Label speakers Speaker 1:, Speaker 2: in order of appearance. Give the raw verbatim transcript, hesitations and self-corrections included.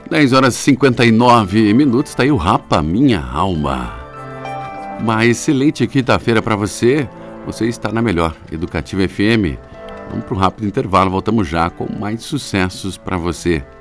Speaker 1: dez horas e cinquenta e nove minutos, está aí o Rapa Minha Alma. Uma excelente quinta-feira para você. Você está na melhor, Educativa F M. Vamos para um rápido intervalo, voltamos já com mais sucessos para você.